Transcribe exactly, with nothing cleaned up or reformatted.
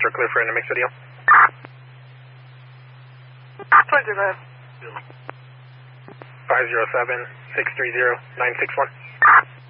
are clear for intermix video. twenty go ahead. five zero seven, six three zero, nine six one.